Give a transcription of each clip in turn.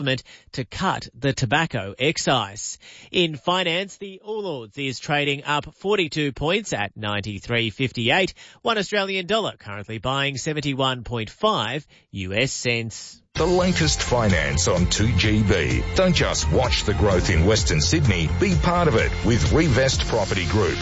to cut the tobacco excise. In finance, the All Ords is trading up 42 points at 93.58. One Australian dollar currently buying 71.5 US cents. The latest finance on 2GB. Don't just watch the growth in Western Sydney, be part of it with Revest Property Group.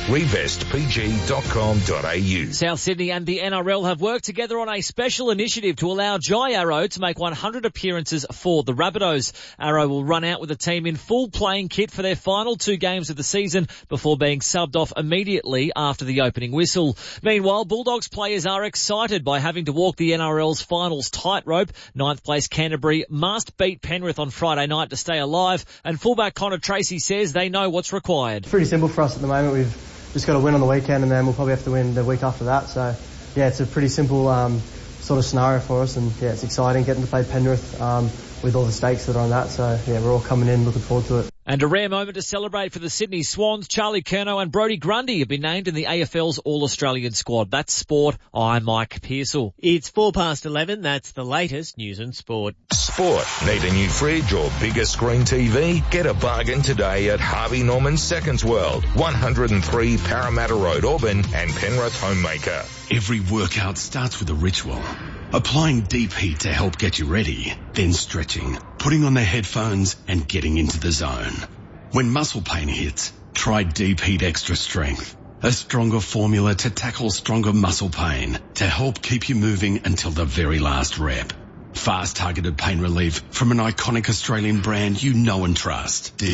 revestpg.com.au. South Sydney and the NRL have worked together on a special initiative to allow Jai Arrow to make 100 appearances for the Rabbitohs. Arrow will run out with the team in full playing kit for their final 2 games of the season before being subbed off immediately after the opening whistle. Meanwhile, Bulldogs players are excited by having to walk the NRL's finals tightrope. 9th place Canterbury must beat Penrith on Friday night to stay alive, and fullback Connor Tracy says they know what's required. Pretty simple for us at the moment. We've just got to win on the weekend, and then we'll probably have to win the week after that. So, yeah, it's a pretty simple sort of scenario for us, and yeah, it's exciting getting to play Penrith with all the stakes that are on that. So, yeah, we're all coming in, looking forward to it. And a rare moment to celebrate for the Sydney Swans. Charlie Curnow and Brodie Grundy have been named in the AFL's All-Australian squad. That's sport. I'm Mike Pearsall. It's 11:04. That's the latest news and sport. Sport. Need a new fridge or bigger screen TV? Get a bargain today at Harvey Norman Seconds World, 103 Parramatta Road, Auburn, and Penrith Homemaker. Every workout starts with a ritual. Applying deep heat to help get you ready, then stretching, putting on the headphones and getting into the zone. When muscle pain hits, try Deep Heat Extra Strength, a stronger formula to tackle stronger muscle pain to help keep you moving until the very last rep. Fast targeted pain relief from an iconic Australian brand you know and trust. Deep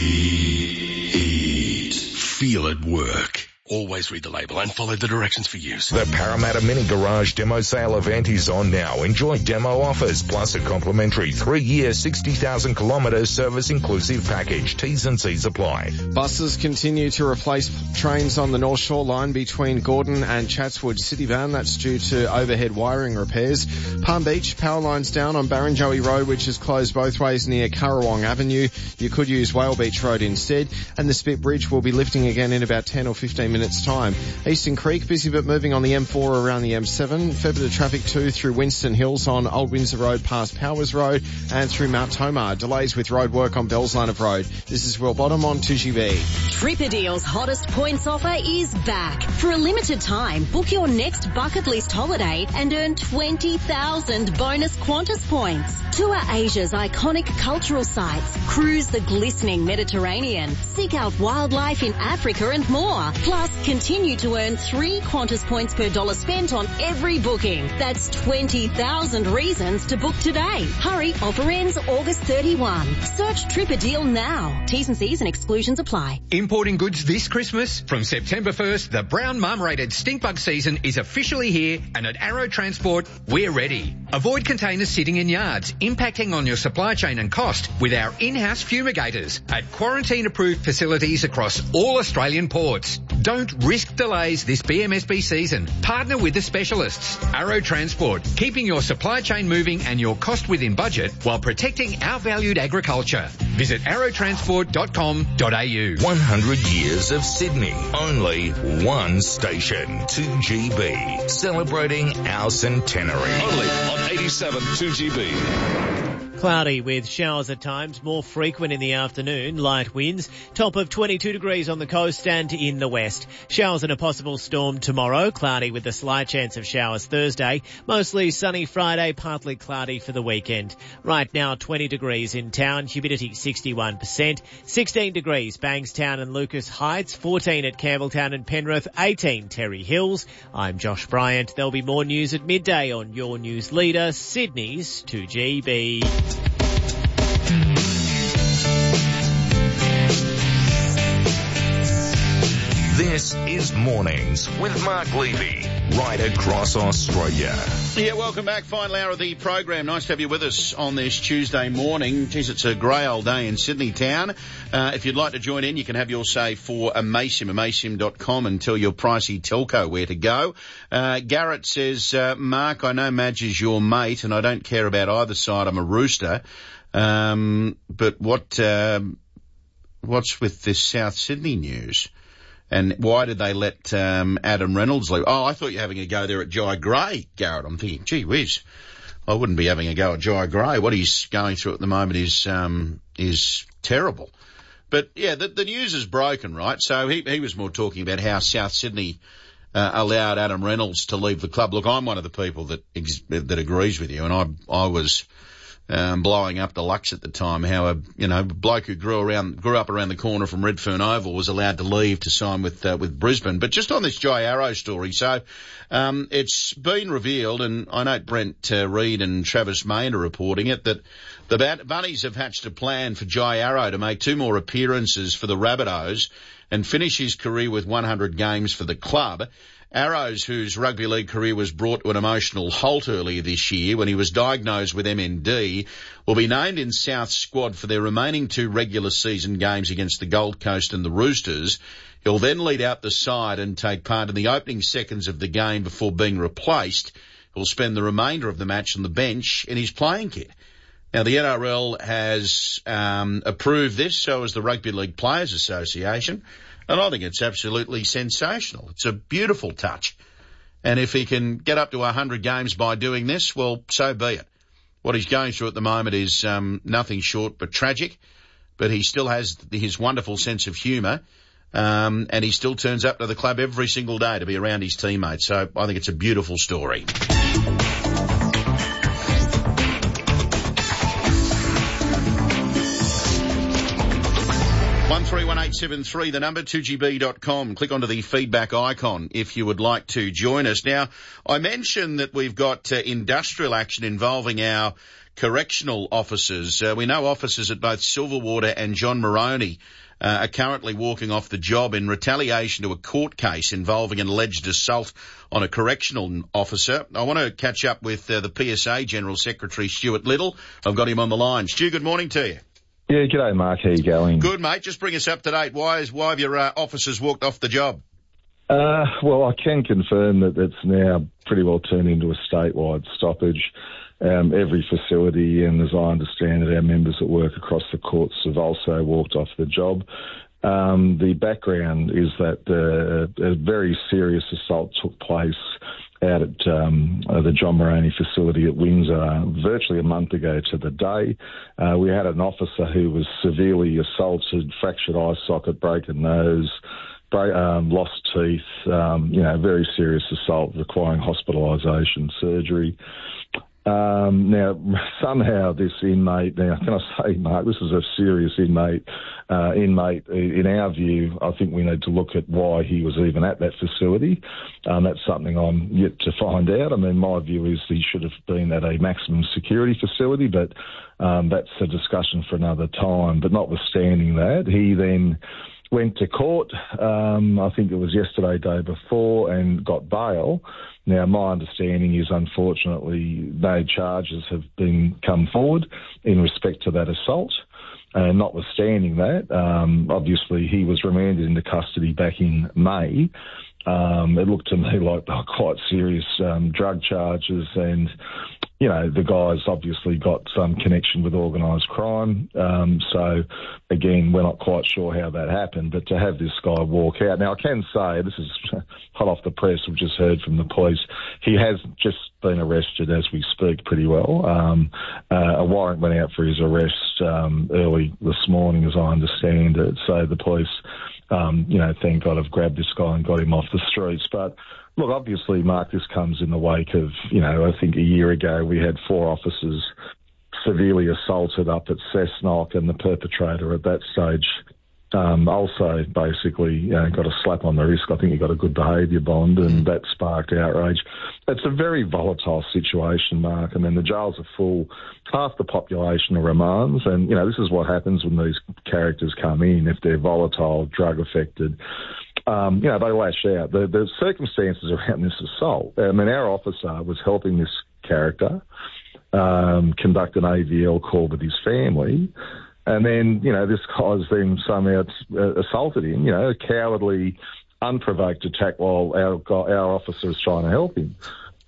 Heat. Feel it work. Always read the label and follow the directions for use. The Parramatta Mini Garage demo sale event is on now. Enjoy demo offers plus a complimentary 3-year 60,000 kilometre service inclusive package. T's and C's apply. Buses continue to replace trains on the North Shore line between Gordon and Chatswood Cityvan. That's due to overhead wiring repairs. Palm Beach, power lines down on Barrenjoey Road, which is closed both ways near Currawong Avenue. You could use Whale Beach Road instead. And the Spit Bridge will be lifting again in about 10 or 15 minutes time. Eastern Creek busy but moving on the M4 around the M7. Fair bit of traffic too through Winston Hills on Old Windsor Road past Powers Road and through Mount Tomah. Delays with road work on Bell's Line of Road. This is Will Bottom on 2GB. Tripperdeal's hottest points offer is back. For a limited time, book your next bucket list holiday and earn 20,000 bonus Qantas points. Tour Asia's iconic cultural sites, cruise the glistening Mediterranean, seek out wildlife in Africa and more. Plus, continue to earn 3 Qantas points per dollar spent on every booking. That's 20,000 reasons to book today. Hurry, offer ends August 31. Search Tripperdeal now. T's and C's and exclusions apply. Importing goods this Christmas? From September 1st, the brown marmorated stinkbug season is officially here, and at Arrow Transport, we're ready. Avoid containers sitting in yards, impacting on your supply chain and cost with our in-house fumigators at quarantine-approved facilities across all Australian ports. Don't risk delays this BMSB season. Partner with the specialists. Arrow Transport, keeping your supply chain moving and your cost within budget while protecting our valued agriculture. Visit arrowtransport.com.au. 100 years of Sydney. Only one station. 2GB. Celebrating our centenary. Only on 87 2GB. Cloudy with showers at times, more frequent in the afternoon, light winds, top of 22 degrees on the coast and in the west. Showers and a possible storm tomorrow, cloudy with a slight chance of showers Thursday, mostly sunny Friday, partly cloudy for the weekend. Right now 20 degrees in town, humidity 61%, 16 degrees Bankstown and Lucas Heights, 14 at Campbelltown and Penrith, 18 Terry Hills. I'm Josh Bryant. There'll be more news at midday on your news leader, Sydney's 2GB. This is Mornings with Mark Levy, right across Australia. Yeah, welcome back. Final hour of the program. Nice to have you with us on this Tuesday morning. Geez, it's a grey old day in Sydney town. If you'd like to join in, you can have your say for amaysim.com and tell your pricey telco where to go. Garrett says, Mark, I know Madge is your mate and I don't care about either side. I'm a rooster. But what's with this South Sydney news? And why did they let Adam Reynolds leave? Oh, I thought you were having a go there at Jai Gray, Garrett. I'm thinking, gee whiz, I wouldn't be having a go at Jai Gray. What he's going through at the moment is terrible. But yeah, the news is broken, right? So he was more talking about how South Sydney allowed Adam Reynolds to leave the club. Look, I'm one of the people that agrees with you, and I was blowing up the Lux at the time. How a bloke who grew up around the corner from Redfern Oval was allowed to leave to sign with Brisbane. But just on this Jai Arrow story, so it's been revealed, and I know Brent Reid and Travis Main are reporting it, that the Bunnies have hatched a plan for Jai Arrow to make 2 more appearances for the Rabbitohs and finish his career with 100 games for the club. Arrows, whose rugby league career was brought to an emotional halt earlier this year when he was diagnosed with MND, will be named in South's squad for their remaining 2 regular season games against the Gold Coast and the Roosters. He'll then lead out the side and take part in the opening seconds of the game before being replaced. He'll spend the remainder of the match on the bench in his playing kit. Now, the NRL has approved this, so has the Rugby League Players Association, and I think it's absolutely sensational. It's a beautiful touch. And if he can get up to 100 games by doing this, well, so be it. What he's going through at the moment is nothing short but tragic, but he still has his wonderful sense of humour, and he still turns up to the club every single day to be around his teammates. So I think it's a beautiful story. 131873, the number, 2GB.com. Click onto the feedback icon if you would like to join us. Now, I mentioned that we've got industrial action involving our correctional officers. We know officers at both Silverwater and John Moroney are currently walking off the job in retaliation to a court case involving an alleged assault on a correctional officer. I want to catch up with the PSA General Secretary, Stuart Little. I've got him on the line. Stu, good morning to you. Yeah, g'day, Mark. How you going? Good, mate. Just bring us up to date. Why have your officers walked off the job? Well, I can confirm that it's now pretty well turned into a statewide stoppage. Every facility, and as I understand it, our members that work across the courts have also walked off the job. The background is that a very serious assault took place out at the John Moroney facility at Windsor virtually a month ago to the day. We had an officer who was severely assaulted, fractured eye socket, broken nose, lost teeth, very serious assault requiring hospitalisation, surgery. Now, somehow this inmate, can I say, Mark, this is a serious inmate. In our view, I think we need to look at why he was even at that facility. That's something I'm yet to find out. I mean, my view is he should have been at a maximum security facility, but that's a discussion for another time. But notwithstanding that, he then went to court, I think it was yesterday, day before, and got bail. Now, my understanding is, unfortunately, no charges have come forward in respect to that assault. And notwithstanding that, obviously he was remanded into custody back in May. It looked to me like they were quite serious drug charges, and the guy's obviously got some connection with organised crime. So, again, we're not quite sure how that happened, but to have this guy walk out. Now, I can say, this is hot off the press, we've just heard from the police, he has just been arrested as we speak pretty well. A warrant went out for his arrest early this morning, as I understand it. So the police, thank God, have grabbed this guy and got him off the streets. But look, obviously, Mark, this comes in the wake of, I think a year ago we had 4 officers severely assaulted up at Cessnock, and the perpetrator at that stage also basically got a slap on the wrist. I think he got a good behaviour bond, and that sparked outrage. It's a very volatile situation, Mark. I mean, the jails are full. Half the population are remands, and, this is what happens when these characters come in, if they're volatile, drug-affected. They lash out. The circumstances around this assault, I mean, our officer was helping this character conduct an AVL call with his family, and then, this guy's then somehow assaulted him, a cowardly, unprovoked attack while our officer is trying to help him.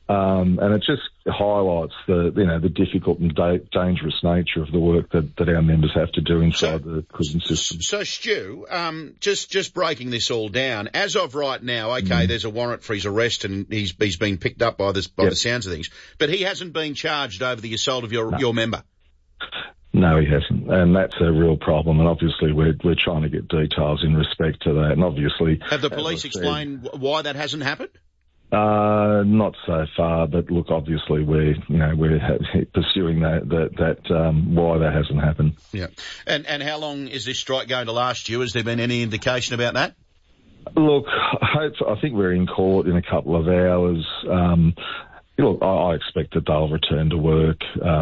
And it just highlights the difficult and dangerous nature of the work that our members have to do inside the prison system. So, Stu, just breaking this all down, as of right now, there's a warrant for his arrest and he's been picked up by the sounds of things, but he hasn't been charged over the assault of your member. No, he hasn't, and that's a real problem. And obviously, we're trying to get details in respect to that. And obviously, have the police explained why that hasn't happened? Not so far, but look, obviously we're pursuing that why that hasn't happened. Yeah, and how long is this strike going to last, you? Has there been any indication about that? Look, I think we're in court in a couple of hours. Look, I expect that they'll return to work.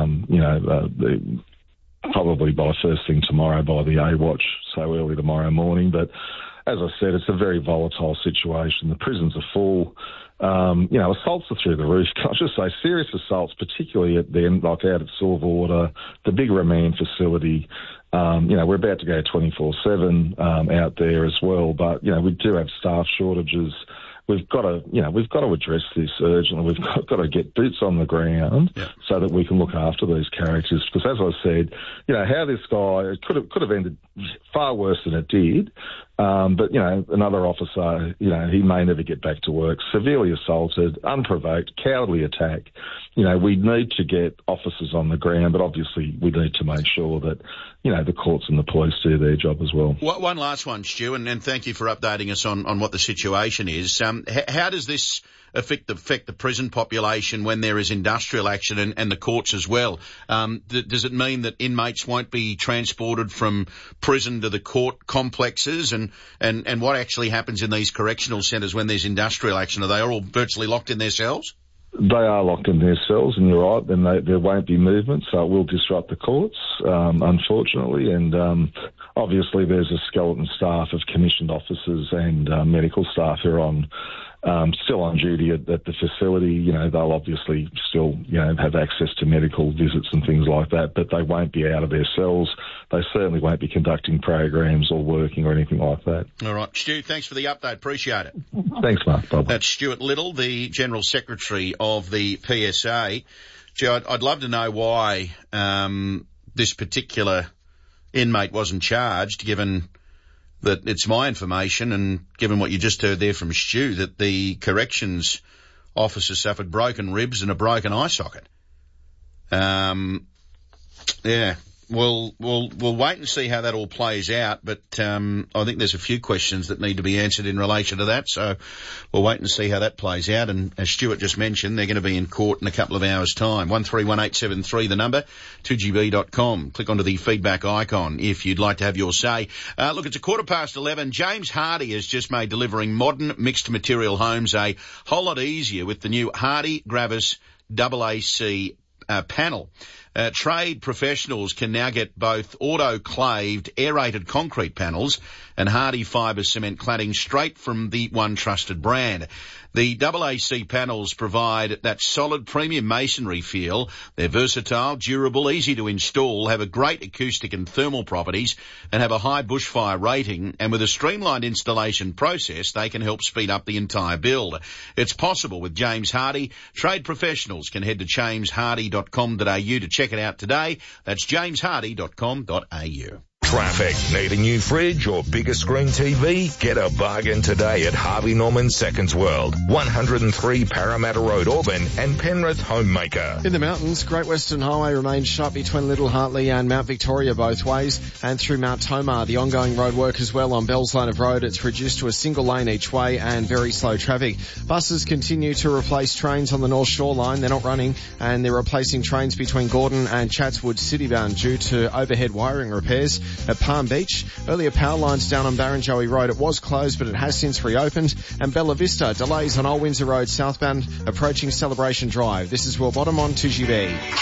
Probably by first thing tomorrow, by the A-Watch, so early tomorrow morning. But as I said, it's a very volatile situation. The prisons are full. Assaults are through the roof. Can I just say, serious assaults, particularly at the end, like out at Silverwater, the big remand facility. We're about to go 24/7 out there as well. But we do have staff shortages. We've got to address this urgently. We've got to get boots on the ground so that we can look after these characters. Because as I said, how this guy could have ended far worse than it did. But another officer, he may never get back to work. Severely assaulted, unprovoked, cowardly attack. We need to get officers on the ground, but obviously we need to make sure that the courts and the police do their job as well. One last one, Stu, and thank you for updating us on what the situation is. How does this affect the prison population when there is industrial action and the courts as well? Does it mean that inmates won't be transported from prison to the court complexes? And what actually happens in these correctional centres when there's industrial action? Are they all virtually locked in their cells? They are locked in their cells, and you're right, then there won't be movement, so it will disrupt the courts, unfortunately, and obviously there's a skeleton staff of commissioned officers and medical staff who are still on duty at the facility. They'll obviously still, have access to medical visits and things like that, but they won't be out of their cells. They certainly won't be conducting programs or working or anything like that. All right. Stu, thanks for the update. Appreciate it. Thanks, Mark. Bye-bye. That's Stuart Little, the General Secretary of the PSA. Gee, I'd love to know why this particular inmate wasn't charged, given that it's my information and given what you just heard there from Stu, that the corrections officer suffered broken ribs and a broken eye socket. We'll wait and see how that all plays out, but I think there's a few questions that need to be answered in relation to that, so we'll wait and see how that plays out. And as Stuart just mentioned, they're going to be in court in a couple of hours' time. 131873 the number, 2gb.com. Click onto the feedback icon if you'd like to have your say. Look, it's 11:15. James Hardie has just made delivering modern mixed material homes a whole lot easier with the new Hardie Gravis AAC panel. Trade professionals can now get both autoclaved aerated concrete panels and Hardie fibre cement cladding straight from the one trusted brand. The AAC panels provide that solid premium masonry feel. They're versatile, durable, easy to install, have a great acoustic and thermal properties, and have a high bushfire rating. And with a streamlined installation process, they can help speed up the entire build. It's possible with James Hardie. Trade professionals can head to jameshardie.com.au to check it out today. That's jameshardie.com.au. Traffic. Need a new fridge or bigger screen TV? Get a bargain today at Harvey Norman Seconds World, 103 Parramatta Road, Auburn, and Penrith Homemaker. In the mountains, Great Western Highway remains shut between Little Hartley and Mount Victoria both ways, and through Mount Tomah. The ongoing road work as well on Bell's Line of Road. It's reduced to a single lane each way and very slow traffic. Buses continue to replace trains on the North Shore line. They're not running, and they're replacing trains between Gordon and Chatswood Citybound due to overhead wiring repairs. At Palm Beach, earlier power lines down on Barrenjoey Road. It was closed, but it has since reopened. And Bella Vista, delays on Old Windsor Road southbound approaching Celebration Drive. This is Will Bottom on 2GB. Hey,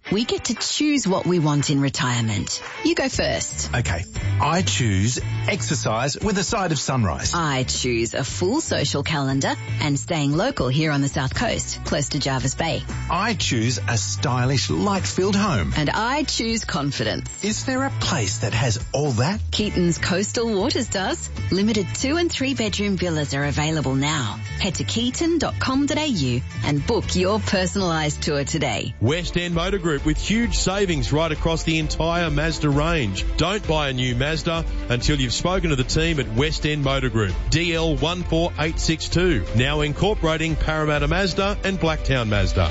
We get to choose what we want in retirement. You go first. Okay, I choose exercise with a side of sunrise. I choose a full social calendar and staying local here on the South Coast, close to Jarvis Bay. I choose a stylish, light-filled home. And I choose confidence. Is there a place that has all that? Keaton's Coastal Waters does. Limited 2 and 3 bedroom villas are available now. Head to keaton.com.au and book your personalised tour today. West End Motor Group with huge savings right across the entire Mazda range. Don't buy a new Mazda until you've spoken to the team at West End Motor Group. DL 14862. Now incorporating Parramatta Mazda and Blacktown Mazda.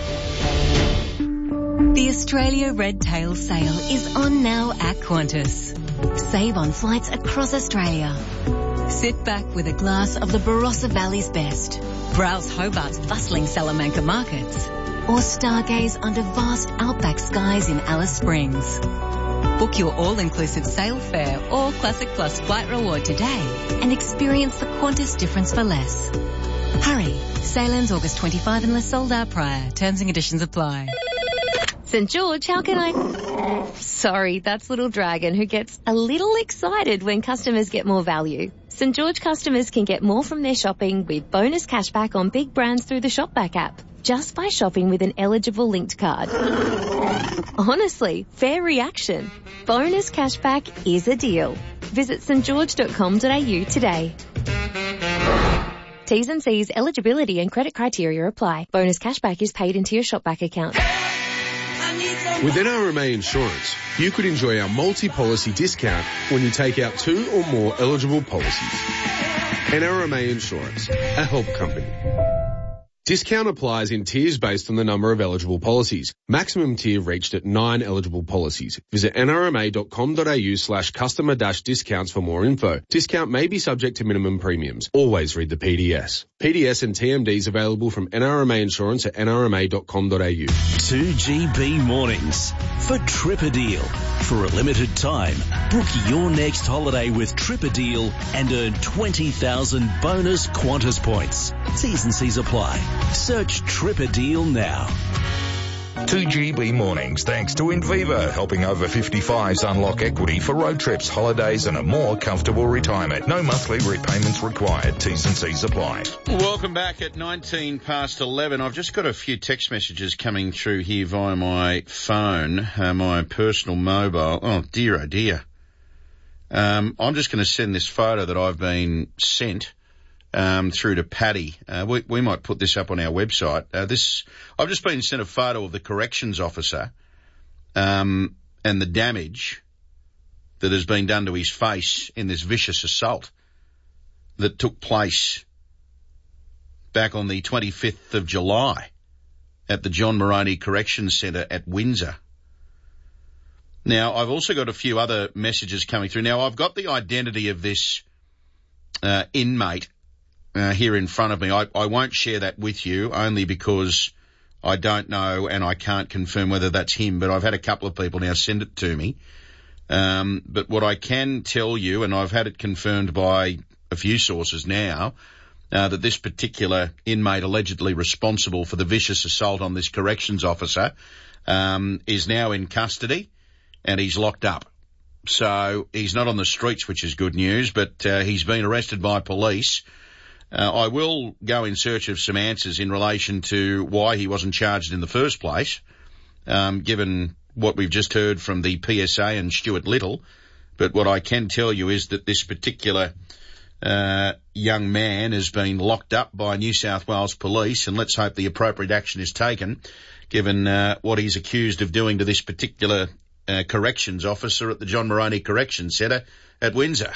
The Australia Red Tail Sale is on now at Qantas. Save on flights across Australia. Sit back with a glass of the Barossa Valley's best. Browse Hobart's bustling Salamanca markets. Or stargaze under vast outback skies in Alice Springs. Book your all-inclusive sail fare or Classic Plus flight reward today and experience the Qantas difference for less. Hurry. Sail ends August 25 unless sold out prior. Terms and conditions apply. St. George, how can I... Sorry, that's Little Dragon, who gets a little excited when customers get more value. St. George customers can get more from their shopping with bonus cashback on big brands through the Shopback app, just by shopping with an eligible linked card. Honestly, fair reaction. Bonus cashback is a deal. Visit stgeorge.com.au today. T's and C's, eligibility and credit criteria apply. Bonus cashback is paid into your Shopback account. With NRMA Insurance, you could enjoy our multi-policy discount when you take out 2 or more eligible policies. NRMA Insurance, a help company. Discount applies in tiers based on the number of eligible policies. Maximum tier reached at 9 eligible policies. Visit nrma.com.au/customer-discounts for more info. Discount may be subject to minimum premiums. Always read the PDS. PDS and TMDs available from NRMA Insurance at nrma.com.au. 2GB Mornings for Tripper-Deal. For a limited time, book your next holiday with Tripper-Deal and earn 20,000 bonus Qantas points. T's and C's apply. Search Tripper-Deal now. 2GB Mornings, thanks to Inviva, helping over 55s unlock equity for road trips, holidays and a more comfortable retirement. No monthly repayments required. T's and C's apply. Welcome back at 19 past 11. I've just got a few text messages coming through here via my phone, my personal mobile. Oh dear, oh dear. I'm just going to send this photo that I've been sent through to Paddy. We might put this up on our website. I've just been sent a photo of the corrections officer, and the damage that has been done to his face in this vicious assault that took place back on the 25th of July at the John Moroney Corrections Centre at Windsor. Now, I've also got a few other messages coming through. Now, I've got the identity of this inmate here in front of me. I won't share that with you only because I don't know and I can't confirm whether that's him, but I've had a couple of people now send it to me. But what I can tell you, and I've had it confirmed by a few sources now, that this particular inmate allegedly responsible for the vicious assault on this corrections officer is now in custody and he's locked up. So he's not on the streets, which is good news, but he's been arrested by police. I will go in search of some answers in relation to why he wasn't charged in the first place, given what we've just heard from the PSA and Stuart Little. But what I can tell you is that this particular young man has been locked up by New South Wales Police, and let's hope the appropriate action is taken, given what he's accused of doing to this particular corrections officer at the John Moroney Corrections Centre at Windsor.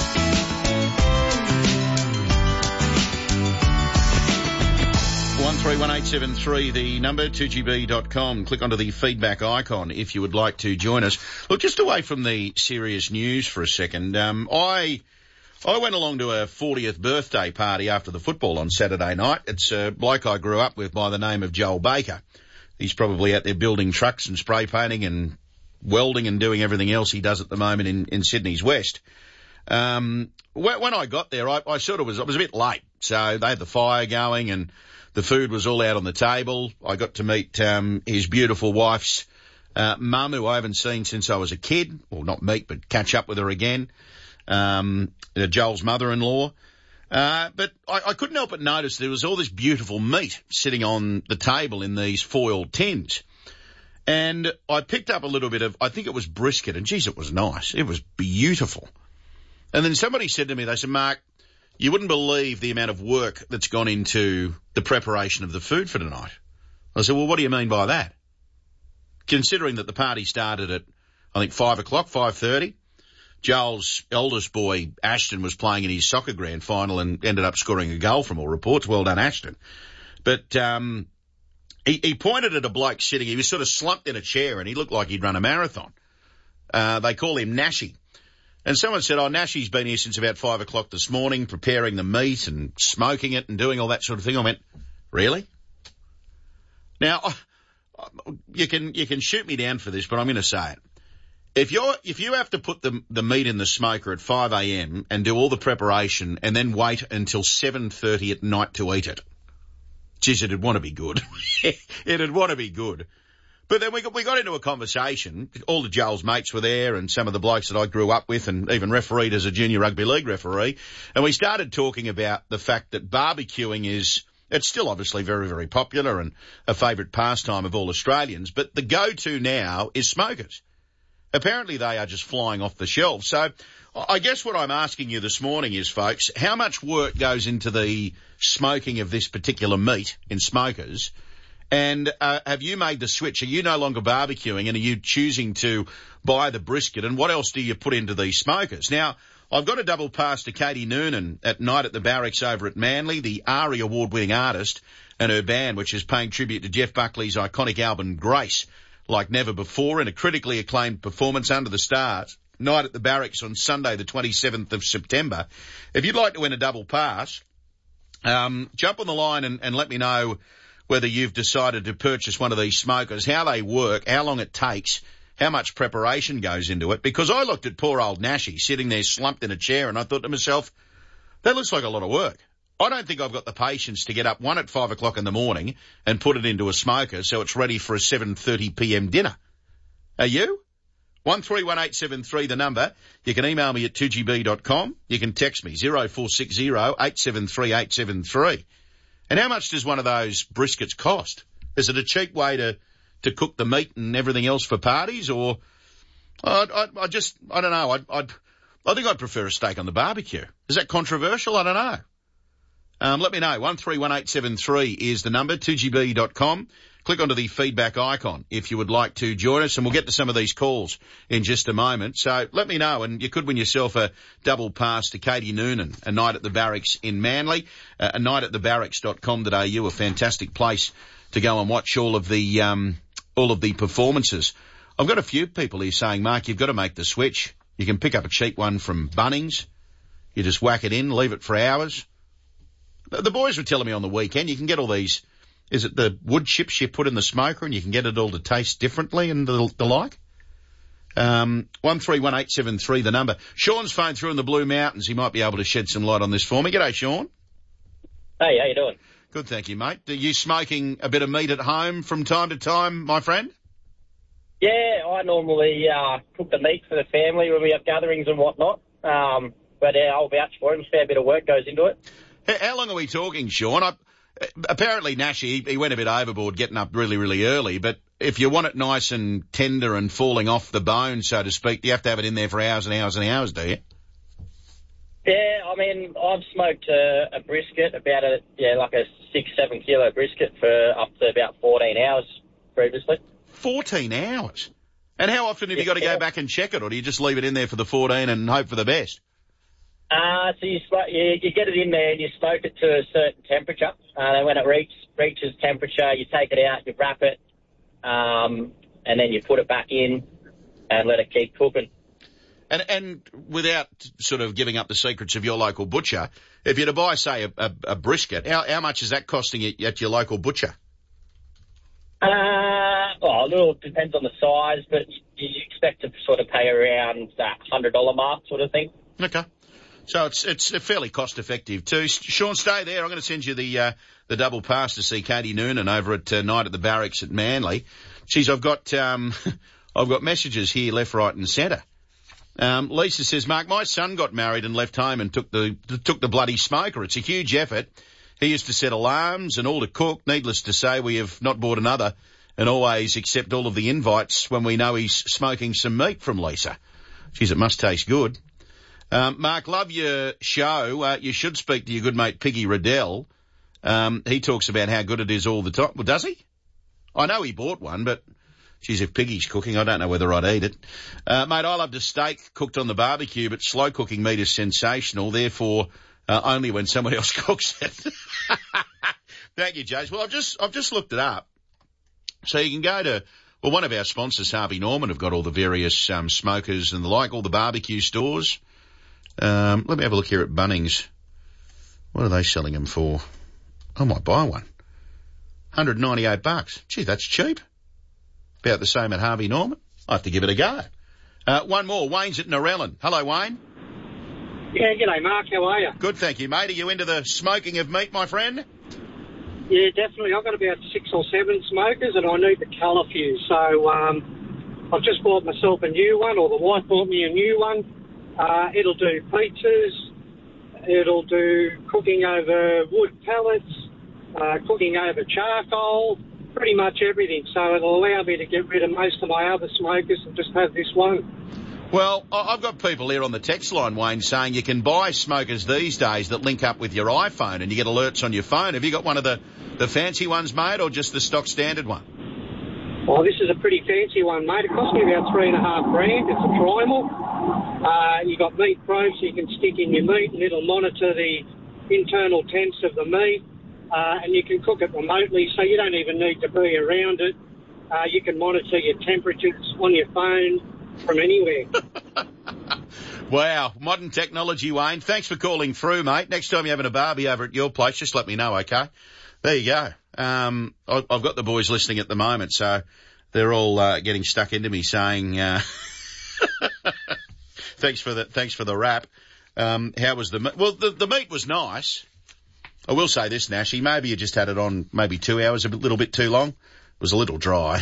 131873, the number, 2gb.com. Click onto the feedback icon if you would like to join us. Look, just away from the serious news for a second, I went along to a 40th birthday party after the football on Saturday night. It's a bloke I grew up with by the name of Joel Baker. He's probably out there building trucks and spray painting and welding and doing everything else he does at the moment in Sydney's West. When I got there, I was a bit late. So they had the fire going and the food was all out on the table. I got to meet his beautiful wife's Mum, who I haven't seen since I was a kid, well, not meet, but catch up with her again. Joel's mother-in-law. But I couldn't help but notice there was all this beautiful meat sitting on the table in these foil tins. And I picked up a little bit of, I think it was brisket, and geez, it was nice. It was beautiful. And then somebody said to me, they said, Mark, you wouldn't believe the amount of work that's gone into the preparation of the food for tonight. I said, well, what do you mean by that? Considering that the party started at, I think, 5 o'clock, 5:30. Joel's eldest boy, Ashton, was playing in his soccer grand final and ended up scoring a goal from all reports. Well done, Ashton. But he pointed at a bloke sitting. He was sort of slumped in a chair and he looked like he'd run a marathon. They call him Nashy. And someone said, oh, Nashy's been here since about 5 o'clock this morning, preparing the meat and smoking it and doing all that sort of thing. I went, really? Now, you can shoot me down for this, but I'm going to say it. If you have to put the meat in the smoker at 5 a.m. and do all the preparation and then wait until 7:30 at night to eat it, geez, it'd want to be good. It'd want to be good. But then we got into a conversation. All the Joel's mates were there and some of the blokes that I grew up with and even refereed as a junior rugby league referee. And we started talking about the fact that barbecuing it's still obviously very, very popular and a favourite pastime of all Australians. But the go-to now is smokers. Apparently they are just flying off the shelves. So I guess what I'm asking you this morning is, folks, how much work goes into the smoking of this particular meat in smokers? And have you made the switch? Are you no longer barbecuing and are you choosing to buy the brisket? And what else do you put into these smokers? Now, I've got a double pass to Katie Noonan at Night at the Barracks over at Manly, the ARIA award-winning artist, and her band, which is paying tribute to Jeff Buckley's iconic album Grace, like never before, in a critically acclaimed performance under the stars. Night at the Barracks on Sunday, the 27th of September. If you'd like to win a double pass, jump on the line and let me know whether you've decided to purchase one of these smokers, how they work, how long it takes, how much preparation goes into it. Because I looked at poor old Nashy sitting there slumped in a chair and I thought to myself, that looks like a lot of work. I don't think I've got the patience to get up at 5 o'clock in the morning and put it into a smoker so it's ready for a 7:30 p.m. dinner. Are you? 131873 the number. You can email me at 2gb.com. You can text me 0460 873 873. And how much does one of those briskets cost? Is it a cheap way to cook the meat and everything else for parties, or I don't know. I think I'd prefer a steak on the barbecue. Is that controversial? I don't know. Let me know. 131873 is the number. 2gb.com. Click onto the feedback icon if you would like to join us, and we'll get to some of these calls in just a moment. So let me know, and you could win yourself a double pass to Katie Noonan, a night at the Barracks in Manly, a night at thebarracks.com.au, a fantastic place to go and watch all of the performances. I've got a few people here saying, Mark, you've got to make the switch. You can pick up a cheap one from Bunnings. You just whack it in, leave it for hours. The boys were telling me on the weekend you can get all these, is it the wood chips you put in the smoker and you can get it all to taste differently and the like? 131873 the number. Sean's phoned through in the Blue Mountains. He might be able to shed some light on this for me. G'day, Sean. Hey, how you doing? Good, thank you, mate. Are you smoking a bit of meat at home from time to time, my friend? Yeah, I normally cook the meat for the family when we have gatherings and whatnot. But I'll vouch for him. A fair bit of work goes into it. How long are we talking, Sean? Apparently, Nashy, he went a bit overboard getting up really, really early, but if you want it nice and tender and falling off the bone, so to speak, you have to have it in there for hours and hours and hours, do you? Yeah, I mean, I've smoked a brisket, about like a 6-7 kilo brisket for up to about 14 hours previously. 14 hours? And how often have you got to go back and check it, or do you just leave it in there for the 14 and hope for the best? So you get it in there and you smoke it to a certain temperature. And when it reaches temperature, you take it out, you wrap it, and then you put it back in and let it keep cooking. And without sort of giving up the secrets of your local butcher, if you're to buy, say, a brisket, how much is that costing you at your local butcher? Well, a little depends on the size, but you expect to sort of pay around that $100 mark sort of thing. Okay. So it's fairly cost effective too. Sean, stay there. I'm going to send you the double pass to see Katie Noonan over at Night at the Barracks at Manly. Geez, I've got messages here left, right and centre. Lisa says, Mark, my son got married and left home and took the bloody smoker. It's a huge effort. He used to set alarms and all to cook. Needless to say, we have not bought another and always accept all of the invites when we know he's smoking some meat from Lisa. Geez, it must taste good. Mark, love your show. You should speak to your good mate Piggy Riddell. He talks about how good it is all the time. Well, does he? I know he bought one, but geez, if Piggy's cooking, I don't know whether I'd eat it. Mate, I loved a steak cooked on the barbecue, but slow cooking meat is sensational. Therefore, only when someone else cooks it. Thank you, Jace. Well, I've just looked it up. So you can go to, well, one of our sponsors, Harvey Norman, have got all the various smokers and the like, all the barbecue stores. Let me have a look here at Bunnings. What are they selling them for? I might buy one. $198. Gee, that's cheap. About the same at Harvey Norman. I have to give it a go. One more. Wayne's at Narellan. Hello, Wayne. Yeah, g'day, Mark. How are you? Good, thank you, mate. Are you into the smoking of meat, my friend? Yeah, definitely. I've got about 6 or 7 smokers, and I need to cull a few. So I've just bought myself a new one, or the wife bought me a new one. It'll do pizzas. It'll do cooking over wood pellets, cooking over charcoal, pretty much everything. So it'll allow me to get rid of most of my other smokers and just have this one. Well, I've got people here on the text line, Wayne, saying you can buy smokers these days that link up with your iPhone and you get alerts on your phone. Have you got one of the fancy ones, mate, or just the stock standard one? Well, this is a pretty fancy one, mate. It cost me about $3,500. It's a Primal. You got meat probes you can stick in your meat, and it'll monitor the internal temps of the meat. And you can cook it remotely, so you don't even need to be around it. You can monitor your temperatures on your phone from anywhere. Wow, modern technology, Wayne. Thanks for calling through, mate. Next time you're having a barbie over at your place, just let me know, okay? There you go. I've got the boys listening at the moment, so they're all getting stuck into me saying, thanks for the wrap. How was the meat? Well, the meat was nice. I will say this, Nashy, maybe you just had it on maybe 2 hours, a little bit too long. It was a little dry.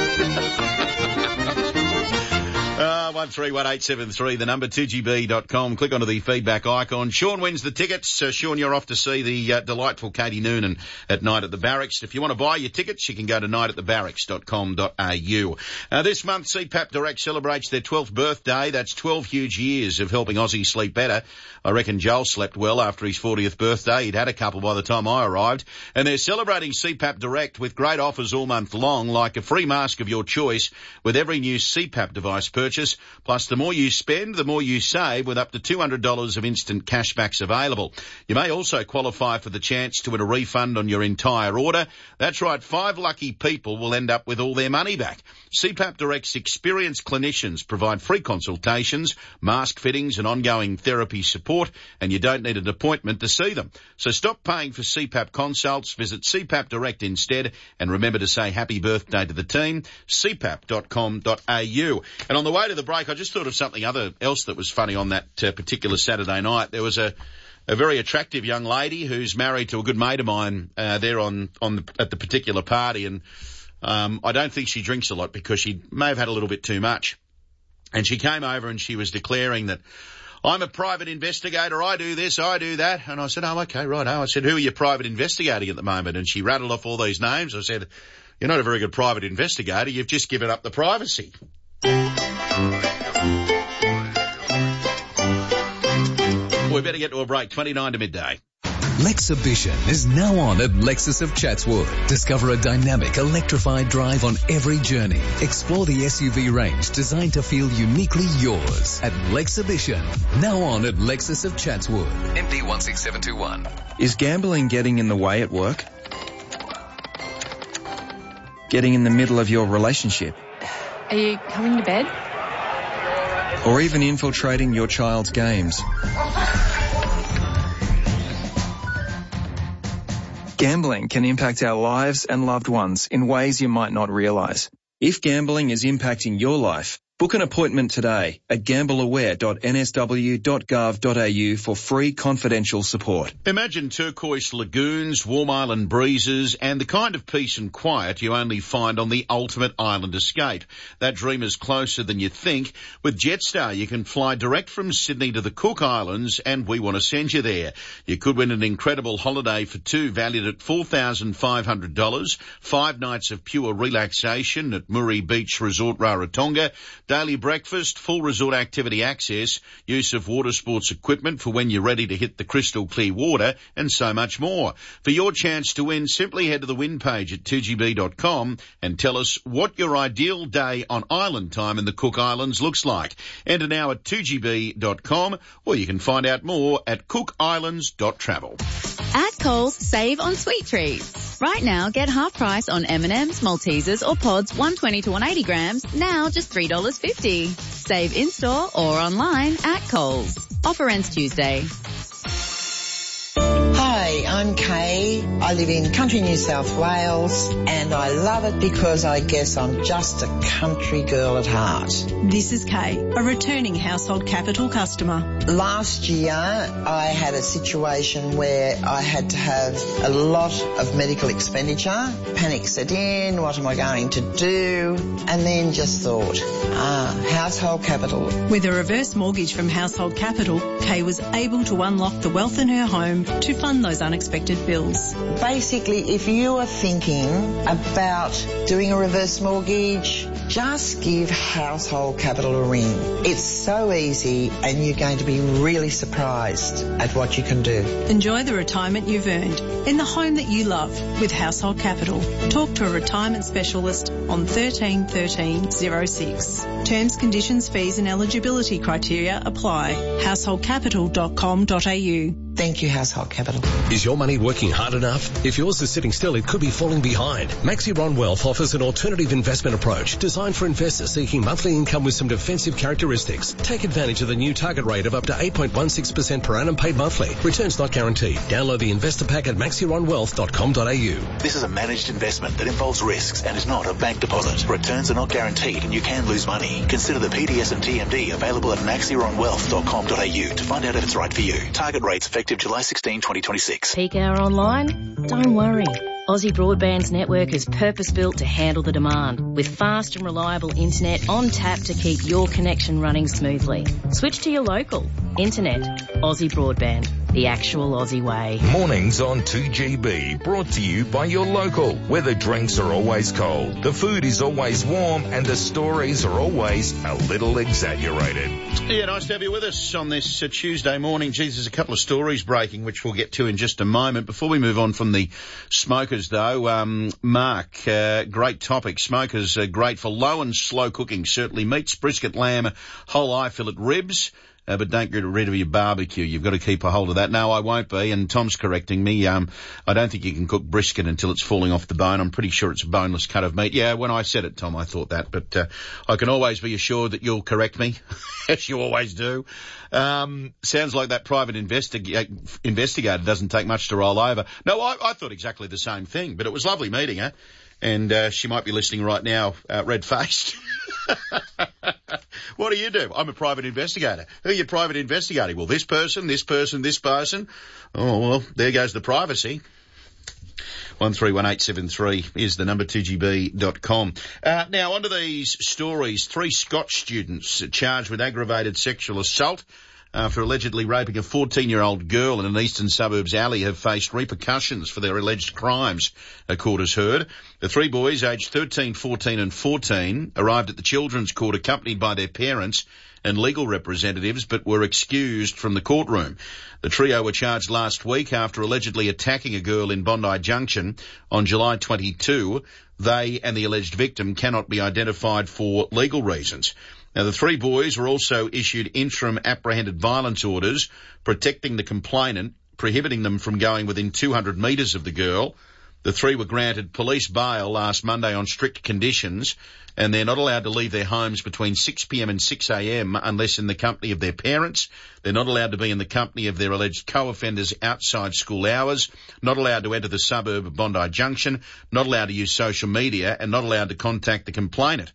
131873, the number, 2GB.com. Click onto the feedback icon. Sean wins the tickets. Sean, you're off to see the delightful Katie Noonan at Night at the Barracks. If you want to buy your tickets, you can go to nightatthebarracks.com.au. This month, CPAP Direct celebrates their 12th birthday. That's 12 huge years of helping Aussies sleep better. I reckon Joel slept well after his 40th birthday. He'd had a couple by the time I arrived. And they're celebrating CPAP Direct with great offers all month long, like a free mask of your choice with every new CPAP device purchase. Plus, the more you spend, the more you save, with up to $200 of instant cashbacks available. You may also qualify for the chance to win a refund on your entire order. That's right, 5 lucky people will end up with all their money back. CPAP Direct's experienced clinicians provide free consultations, mask fittings and ongoing therapy support, and you don't need an appointment to see them. So stop paying for CPAP consults, visit CPAP Direct instead, and remember to say happy birthday to the team, cpap.com.au. And on the way to the break, I just thought of something else that was funny on that particular Saturday night. There was a very attractive young lady who's married to a good mate of mine there at the particular party, and I don't think she drinks a lot because she may have had a little bit too much. And she came over and she was declaring that, I'm a private investigator, I do this, I do that. And I said, oh, okay, righto. I said, who are you private investigating at the moment? And she rattled off all these names. I said, you're not a very good private investigator, you've just given up the privacy. We better get to a break. 29 to midday. Lexibition is now on at Lexus of Chatswood. Discover a dynamic, electrified drive on every journey. Explore the SUV range designed to feel uniquely yours at Lexibition. Now on at Lexus of Chatswood. MD 16721. Is gambling getting in the way at work? Getting in the middle of your relationship? Are you coming to bed? Or even infiltrating your child's games? Gambling can impact our lives and loved ones in ways you might not realize. If gambling is impacting your life, Book an appointment today at gambleaware.nsw.gov.au for free confidential support. Imagine turquoise lagoons, warm island breezes, and the kind of peace and quiet you only find on the ultimate island escape. That dream is closer than you think. With Jetstar, you can fly direct from Sydney to the Cook Islands, and we want to send you there. You could win an incredible holiday for two valued at $4,500, 5 nights of pure relaxation at Murray Beach Resort Rarotonga, daily breakfast, full resort activity access, use of water sports equipment for when you're ready to hit the crystal clear water, and so much more. For your chance to win, simply head to the win page at 2gb.com and tell us what your ideal day on island time in the Cook Islands looks like. Enter now at 2gb.com, or you can find out more at cookislands.travel. At Coles, save on sweet treats. Right now, get half price on M&M's, Maltesers or Pods 120 to 180 grams, now just $3.50. Save in-store or online at Coles. Offer ends Tuesday. Hi, I'm Kay. I live in country New South Wales and I love it because I guess I'm just a country girl at heart. This is Kay, a returning Household Capital customer. Last year I had a situation where I had to have a lot of medical expenditure. Panic set in, what am I going to do? And then just thought, Household Capital. With a reverse mortgage from Household Capital, Kay was able to unlock the wealth in her home to fund those unexpected bills. Basically, if you are thinking about doing a reverse mortgage, just give Household Capital a ring. It's so easy and you're going to be really surprised at what you can do. Enjoy the retirement you've earned in the home that you love with Household Capital. Talk to a retirement specialist on 13 13 06. Terms, conditions, fees and eligibility criteria apply. householdcapital.com.au. Thank you, Household Capital. Is your money working hard enough? If yours is sitting still, it could be falling behind. Maxiron Wealth offers an alternative investment approach designed for investors seeking monthly income with some defensive characteristics. Take advantage of the new target rate of up to 8.16% per annum paid monthly. Returns not guaranteed. Download the investor pack at maxironwealth.com.au. This is a managed investment that involves risks and is not a bank deposit. Returns are not guaranteed and you can lose money. Consider the PDS and TMD available at maxironwealth.com.au to find out if it's right for you. Target rates effective July 16, 2026. Peak hour online? Don't worry. Aussie Broadband's network is purpose-built to handle the demand, with fast and reliable internet on tap to keep your connection running smoothly. Switch to your local. Internet. Aussie Broadband. The actual Aussie way. Mornings on 2GB, brought to you by your local, where the drinks are always cold, the food is always warm, and the stories are always a little exaggerated. Yeah, nice to have you with us on this Tuesday morning. Geez, there's a couple of stories breaking, which we'll get to in just a moment. Before we move on from the smokers, though, Mark, great topic. Smokers are great for low and slow cooking. Certainly meats, brisket, lamb, whole eye fillet, ribs. But don't get rid of your barbecue. You've got to keep a hold of that. No, I won't be. And Tom's correcting me. I don't think you can cook brisket until it's falling off the bone. I'm pretty sure it's a boneless cut of meat. Yeah, when I said it, Tom, I thought that. But I can always be assured that you'll correct me, as you always do. Sounds like that private investigator doesn't take much to roll over. No, I thought exactly the same thing. But it was lovely meeting her. And she might be listening right now, red-faced. What do you do? I'm a private investigator. Who are you private investigating? Well, this person, this person, this person. Oh, well, there goes the privacy. 131873 is the number, 2gb.com. Now, onto these stories. 3 Scotch students charged with aggravated sexual assault after allegedly raping a 14-year-old girl in an eastern suburbs alley have faced repercussions for their alleged crimes, a court has heard. The 3 boys, aged 13, 14 and 14, arrived at the Children's Court accompanied by their parents and legal representatives, but were excused from the courtroom. The trio were charged last week after allegedly attacking a girl in Bondi Junction on July 22. They and the alleged victim cannot be identified for legal reasons. Now, the 3 boys were also issued interim apprehended violence orders protecting the complainant, prohibiting them from going within 200 metres of the girl. The 3 were granted police bail last Monday on strict conditions, and they're not allowed to leave their homes between 6 p.m. and 6 a.m. unless in the company of their parents. They're not allowed to be in the company of their alleged co-offenders outside school hours, not allowed to enter the suburb of Bondi Junction, not allowed to use social media, and not allowed to contact the complainant.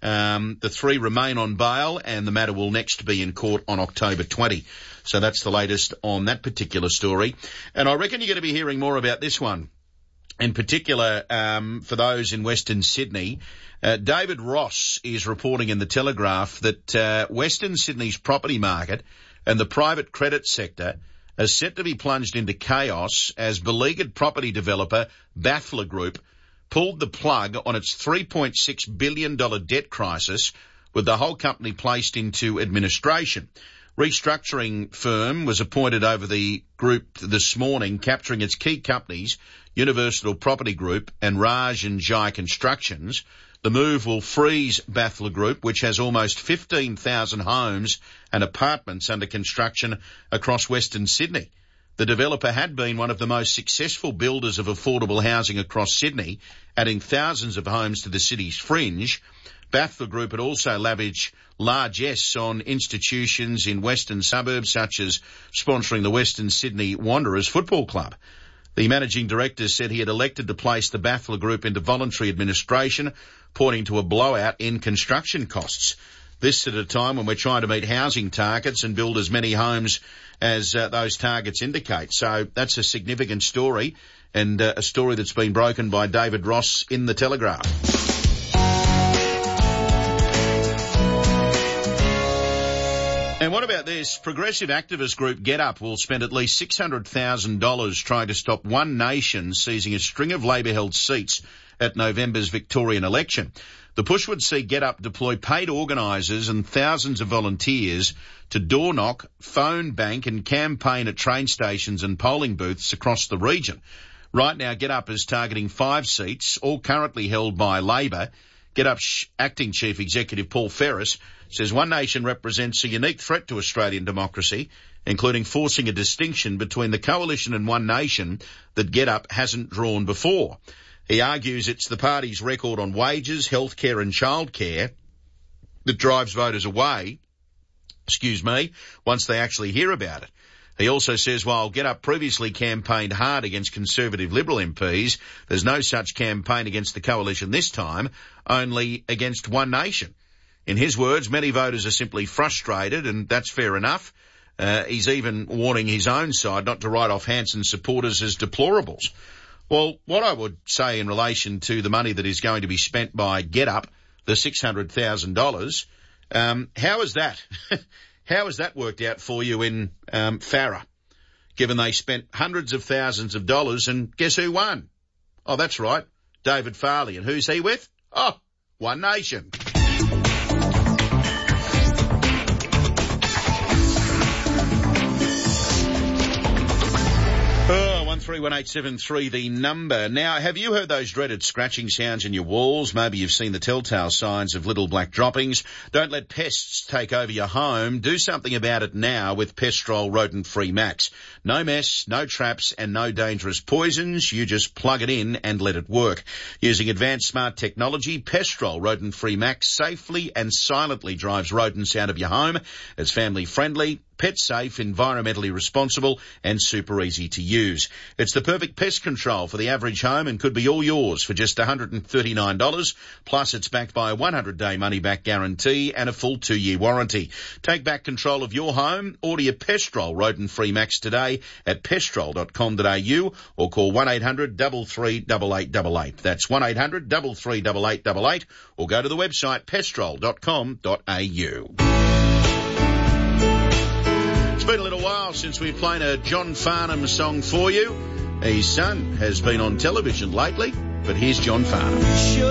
The 3 remain on bail, and the matter will next be in court on October 20. So that's the latest on that particular story. And I reckon you're going to be hearing more about this one. In particular, for those in Western Sydney, David Ross is reporting in the Telegraph that Western Sydney's property market and the private credit sector are set to be plunged into chaos as beleaguered property developer Baffler Group pulled the plug on its $3.6 billion debt crisis, with the whole company placed into administration. Restructuring firm was appointed over the group this morning, capturing its key companies, Universal Property Group and Raj and Jai Constructions. The move will freeze Baffler Group, which has almost 15,000 homes and apartments under construction across Western Sydney. The developer had been one of the most successful builders of affordable housing across Sydney, adding thousands of homes to the city's fringe. Baffler Group had also lavished largesse on institutions in western suburbs, such as sponsoring the Western Sydney Wanderers Football Club. The managing director said he had elected to place the Baffler Group into voluntary administration, pointing to a blowout in construction costs. This at a time when we're trying to meet housing targets and build as many homes as those targets indicate. So that's a significant story, and a story that's been broken by David Ross in the Telegraph. And what about this? Progressive activist group Get Up will spend at least $600,000 trying to stop One Nation seizing a string of Labor-held seats at November's Victorian election. The push would see Get Up deploy paid organisers and thousands of volunteers to door knock, phone bank and campaign at train stations and polling booths across the region. Right now, Get Up is targeting 5 seats, all currently held by Labor. Get Up's acting chief executive Paul Ferris says One Nation represents a unique threat to Australian democracy, including forcing a distinction between the coalition and One Nation that Get Up hasn't drawn before. He argues it's the party's record on wages, healthcare and childcare that drives voters away, once they actually hear about it. He also says while Get Up previously campaigned hard against Conservative Liberal MPs, there's no such campaign against the coalition this time, only against One Nation. In his words, many voters are simply frustrated, and that's fair enough. He's even warning his own side not to write off Hanson's supporters as deplorables. Well, what I would say in relation to the money that is going to be spent by Get Up, the $600,000, how is that? How has that worked out for you in Farrer, given they spent hundreds of thousands of dollars, and guess who won? Oh, that's right, David Farley. And who's he with? Oh, One Nation. 131873, the number. Now, have you heard those dreaded scratching sounds in your walls? Maybe you've seen the telltale signs of little black droppings. Don't let pests take over your home. Do something about it now with Pestrol Rodent-Free Max. No mess, no traps and no dangerous poisons. You just plug it in and let it work. Using advanced smart technology, Pestrol Rodent-Free Max safely and silently drives rodents out of your home. It's family friendly, pet safe, environmentally responsible and super easy to use. It's the perfect pest control for the average home and could be all yours for just $139. Plus it's backed by a 100-day money-back guarantee and a full 2-year warranty. Take back control of your home. Order your Pestrol Rodent-Free Max today at pestrol.com.au or call 1-800-338888. That's 1-800-338888 or go to the website pestrol.com.au. It's been a little while since we've played a John Farnham song for you. His son has been on television lately, but here's John Farnham.